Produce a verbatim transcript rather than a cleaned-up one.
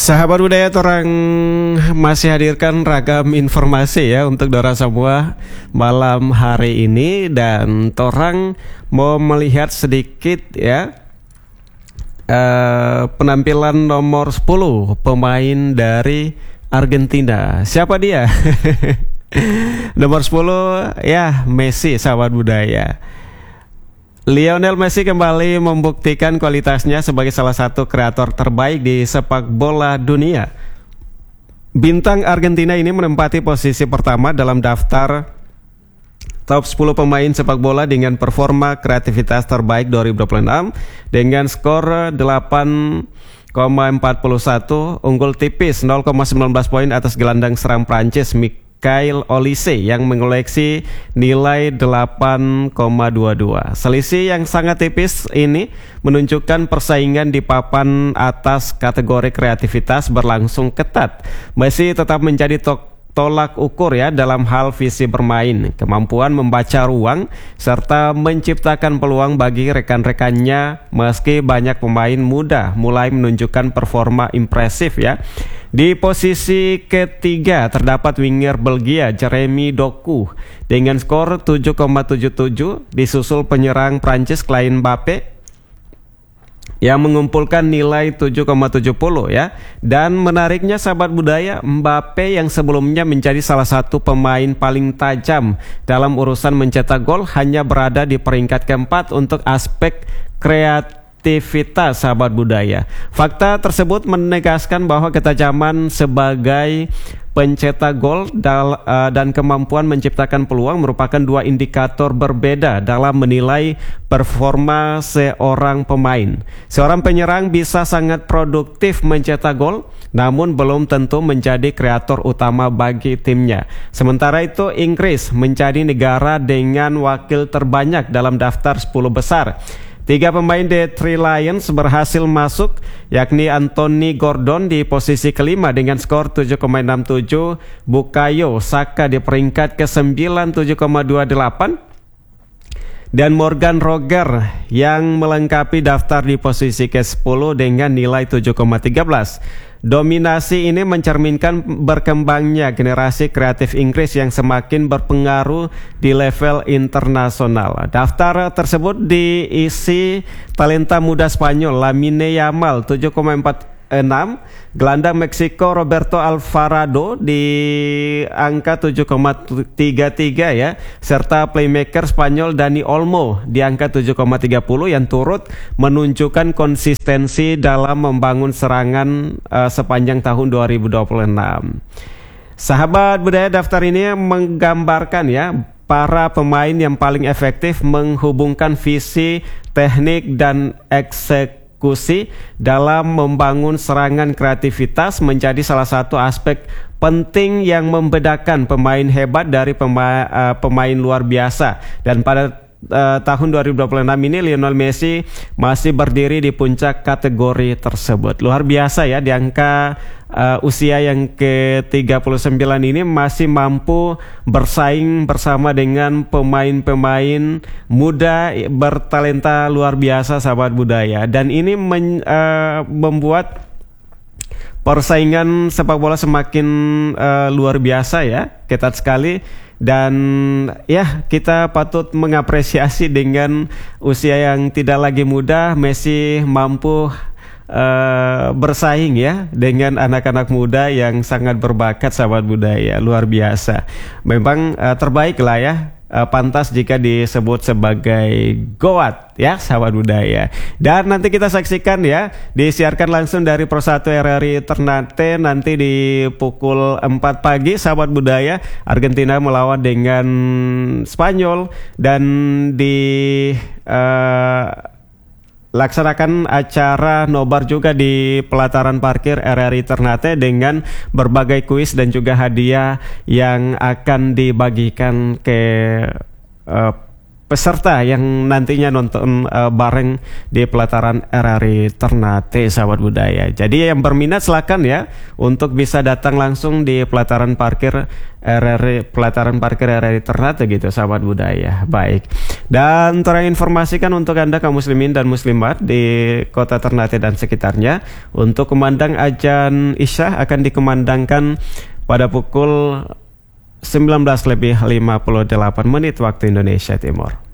Sahabat budaya, orang masih hadirkan ragam informasi ya untuk Dora semua malam hari ini, dan orang mau melihat sedikit ya uh, penampilan nomor sepuluh pemain dari Argentina. Siapa dia? Nomor sepuluh ya Messi, sahabat budaya. Lionel Messi kembali membuktikan kualitasnya sebagai salah satu kreator terbaik di sepak bola dunia. Bintang Argentina ini menempati posisi pertama dalam daftar top sepuluh pemain sepak bola dengan performa kreativitas terbaik dua ribu dua puluh enam dengan skor delapan koma empat satu, unggul tipis nol koma satu sembilan poin atas gelandang serang Prancis Michael Olise yang mengoleksi nilai delapan koma dua dua. Selisih yang sangat tipis ini menunjukkan persaingan di papan atas kategori kreativitas berlangsung ketat. Messi tetap menjadi to- tolak ukur ya dalam hal visi bermain, kemampuan membaca ruang, serta menciptakan peluang bagi rekan-rekannya meski banyak pemain muda mulai menunjukkan performa impresif ya. Di posisi ketiga terdapat winger Belgia Jeremy Doku dengan skor tujuh koma tujuh tujuh, disusul penyerang Prancis Kylian Mbappe yang mengumpulkan nilai tujuh koma tujuh nol ya. Dan menariknya sahabat budaya, Mbappe yang sebelumnya menjadi salah satu pemain paling tajam dalam urusan mencetak gol hanya berada di peringkat keempat untuk aspek kreatif aktivitas, sahabat budaya. Fakta tersebut menegaskan bahwa ketajaman sebagai pencetak gol dal, uh, dan kemampuan menciptakan peluang merupakan dua indikator berbeda dalam menilai performa seorang pemain. Seorang penyerang bisa sangat produktif mencetak gol, namun belum tentu menjadi kreator utama bagi timnya. Sementara itu, Inggris menjadi negara dengan wakil terbanyak dalam daftar sepuluh besar. Tiga pemain The Three Lions berhasil masuk, yakni Anthony Gordon di posisi kelima dengan skor tujuh koma enam tujuh, Bukayo Saka di peringkat ke sembilan tujuh koma dua delapan, dan Morgan Roger yang melengkapi daftar di posisi ke sepuluh dengan nilai tujuh koma tiga belas. Dominasi ini mencerminkan berkembangnya generasi kreatif Inggris yang semakin berpengaruh di level internasional. Daftar tersebut diisi talenta muda Spanyol Lamine Yamal tujuh koma empat enam, gelandang Meksiko Roberto Alvarado di angka tujuh koma tiga tiga ya, serta playmaker Spanyol Dani Olmo di angka tujuh koma tiga nol yang turut menunjukkan konsistensi dalam membangun serangan uh, sepanjang tahun dua ribu dua puluh enam. Sahabat budaya, daftar ini menggambarkan ya para pemain yang paling efektif menghubungkan visi, teknik, dan eksekusi Kusi dalam membangun serangan. Kreativitas menjadi salah satu aspek penting yang membedakan pemain hebat dari pema, uh, pemain luar biasa. Dan pada uh, tahun dua ribu dua puluh enam ini Lionel Messi masih berdiri di puncak kategori tersebut. Luar biasa ya, di angka uh, usia yang ke tiga puluh sembilan ini masih mampu bersaing bersama dengan pemain-pemain muda bertalenta luar biasa, sahabat budaya. Dan ini men, uh, membuat persaingan sepak bola semakin uh, luar biasa ya, ketat sekali. Dan ya, kita patut mengapresiasi dengan usia yang tidak lagi muda, Messi mampu Uh, bersaing ya dengan anak-anak muda yang sangat berbakat, sahabat budaya. Luar biasa. Memang uh, terbaik lah ya, uh, pantas jika disebut sebagai goat ya, sahabat budaya. Dan nanti kita saksikan ya, disiarkan langsung dari Pro satu R R I Ternate nanti di pukul empat pagi, sahabat budaya. Argentina melawan dengan Spanyol, dan di uh, laksanakan acara nobar juga di pelataran parkir R R I Ternate dengan berbagai kuis dan juga hadiah yang akan dibagikan ke uh, peserta yang nantinya nonton uh, bareng di pelataran R R I Ternate, sahabat budaya. Jadi yang berminat silakan ya untuk bisa datang langsung di pelataran parkir R R I, pelataran parkir R R I Ternate gitu, sahabat budaya. Baik. Dan terang informasikan untuk Anda kaum muslimin dan muslimat di kota Ternate dan sekitarnya, untuk kumandang azan Isya akan dikumandangkan pada pukul sembilan belas lebih lima puluh delapan menit waktu Indonesia Timur.